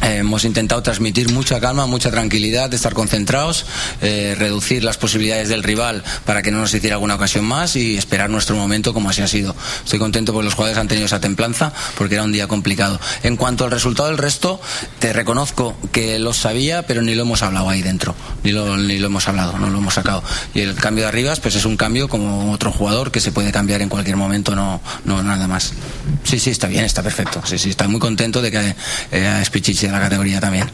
hemos intentado transmitir mucha calma, mucha tranquilidad, de estar concentrados, reducir las posibilidades del rival para que no nos hiciera alguna ocasión más y esperar nuestro momento como así ha sido. Estoy contento porque los jugadores han tenido esa templanza porque era un día complicado. En cuanto al resultado del resto, te reconozco que lo sabía, pero ni lo hemos hablado ahí dentro, ni lo hemos hablado, no lo hemos sacado. Y el cambio de Arribas pues es un cambio como otro jugador que se puede cambiar en cualquier momento, no nada más. Sí, está bien, está perfecto. Sí, está muy contento de que es Pichichi de la categoría también.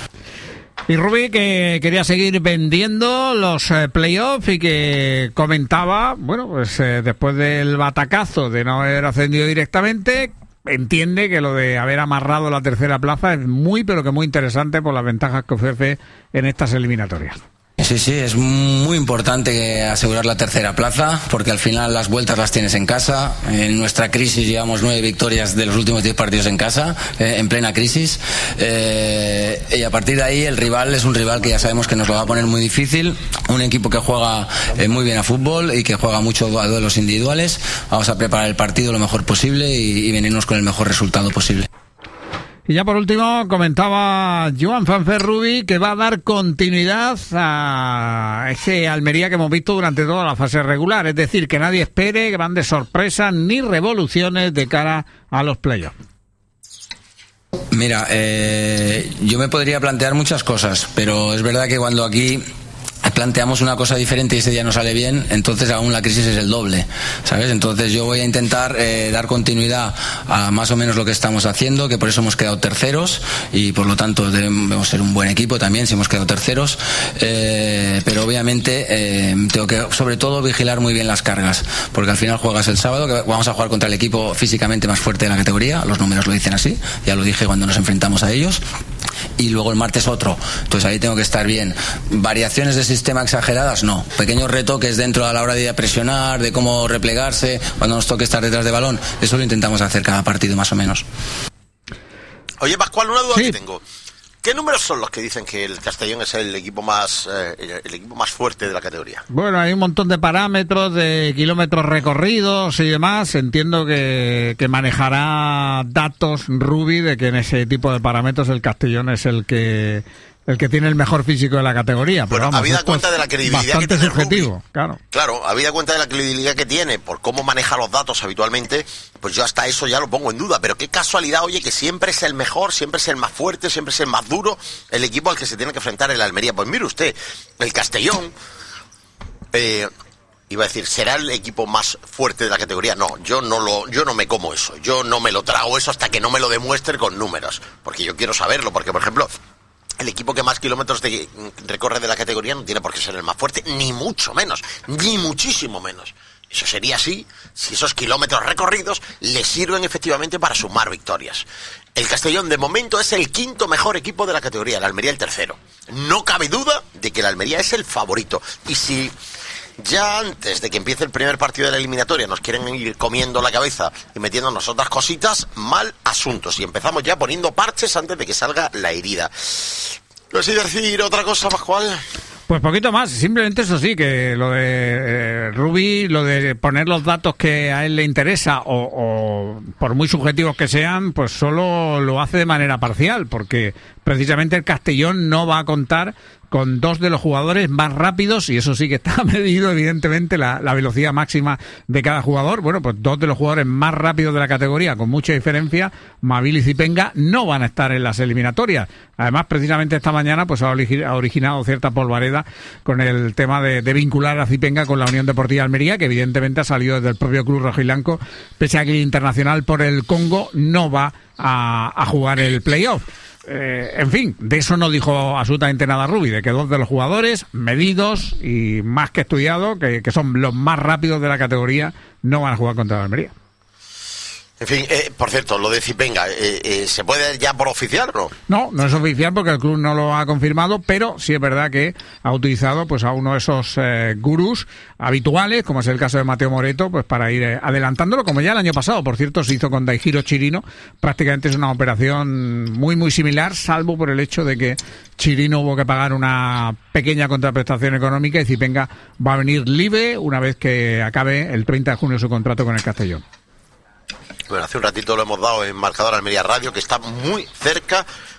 Y Rubí, que quería seguir vendiendo los playoffs y que comentaba, bueno, pues después del batacazo de no haber ascendido directamente, entiende que lo de haber amarrado la tercera plaza es muy, pero que muy interesante por las ventajas que ofrece en estas eliminatorias. Sí, es muy importante asegurar la tercera plaza porque al final las vueltas las tienes en casa. En nuestra crisis llevamos 9 victorias de los últimos 10 partidos en casa, en plena crisis, y a partir de ahí el rival es un rival que ya sabemos que nos lo va a poner muy difícil, un equipo que juega muy bien a fútbol y que juega mucho a duelos individuales. Vamos a preparar el partido lo mejor posible y venirnos con el mejor resultado posible. Y ya por último comentaba Joan Fanferrubi que va a dar continuidad a ese Almería que hemos visto durante toda la fase regular, es decir, que nadie espere grandes sorpresas ni revoluciones de cara a los playoffs. Mira, yo me podría plantear muchas cosas, pero es verdad que cuando aquí planteamos una cosa diferente y ese día no sale bien, entonces aún la crisis es el doble, ¿sabes? Entonces yo voy a intentar dar continuidad a más o menos lo que estamos haciendo, que por eso hemos quedado terceros y por lo tanto debemos ser un buen equipo también si hemos quedado terceros, pero obviamente tengo que sobre todo vigilar muy bien las cargas, porque al final juegas el sábado, que vamos a jugar contra el equipo físicamente más fuerte de la categoría, los números lo dicen así, ya lo dije cuando nos enfrentamos a ellos, y luego el martes otro, entonces ahí tengo que estar bien. Variaciones de sistema exageradas, no. Pequeños retoques dentro a la hora de presionar, de cómo replegarse, cuando nos toque estar detrás de balón, eso lo intentamos hacer cada partido más o menos. Oye, Pascual, una duda que tengo. ¿Qué números son los que dicen que el Castellón es el equipo más fuerte de la categoría? Bueno, hay un montón de parámetros, de kilómetros recorridos y demás. Entiendo que manejará datos Rubi de que en ese tipo de parámetros el Castellón es el que tiene el mejor físico de la categoría. Pero bueno, habida cuenta de la credibilidad que tiene subjetivo, Rubi, claro, habida cuenta de la credibilidad que tiene por cómo maneja los datos habitualmente, pues yo hasta eso ya lo pongo en duda. Pero qué casualidad, oye, que siempre es el mejor, siempre es el más fuerte, siempre es el más duro el equipo al que se tiene que enfrentar el Almería. Pues mire usted, el Castellón, iba a decir, ¿será el equipo más fuerte de la categoría? No, yo no me como eso, yo no me lo trago eso hasta que no me lo demuestre con números, porque yo quiero saberlo, porque por ejemplo el equipo que más kilómetros recorre de la categoría no tiene por qué ser el más fuerte, ni mucho menos, ni muchísimo menos. Eso sería así si esos kilómetros recorridos le sirven efectivamente para sumar victorias. El Castellón de momento es el quinto mejor equipo de la categoría, el Almería el tercero. No cabe duda de que el Almería es el favorito. Y si ya antes de que empiece el primer partido de la eliminatoria nos quieren ir comiendo la cabeza y metiéndonos otras cositas, mal asunto. Si empezamos ya poniendo parches antes de que salga la herida. ¿No sé decir otra cosa, Pascual? Pues poquito más, simplemente eso sí, que lo de Rubi, lo de poner los datos que a él le interesa o por muy subjetivos que sean, pues solo lo hace de manera parcial, porque precisamente el Castellón no va a contar con 2 de los jugadores más rápidos, y eso sí que está medido evidentemente la velocidad máxima de cada jugador. Bueno, pues 2 de los jugadores más rápidos de la categoría, con mucha diferencia, Mavil y Zipenga, no van a estar en las eliminatorias. Además, precisamente esta mañana pues ha originado cierta polvareda con el tema de vincular a Zipenga con la Unión Deportiva Almería, que evidentemente ha salido desde el propio club rojiblanco, pese a que el internacional por el Congo no va a jugar el playoff. En fin, de eso no dijo absolutamente nada Rubi, de que 2 de los jugadores medidos y más que estudiados, que son los más rápidos de la categoría, no van a jugar contra la Almería. En fin, por cierto, lo de Zipenga, ¿se puede ya por oficial o no? No es oficial porque el club no lo ha confirmado, pero sí es verdad que ha utilizado pues a uno de esos gurús habituales, como es el caso de Mateo Moreto, pues para ir adelantándolo, como ya el año pasado, por cierto, se hizo con Daihiro Chirino. Prácticamente es una operación muy muy similar, salvo por el hecho de que Chirino hubo que pagar una pequeña contraprestación económica y Zipenga va a venir libre una vez que acabe el 30 de junio su contrato con el Castellón. Bueno, hace un ratito lo hemos dado en Marcador Almería Radio, que está muy cerca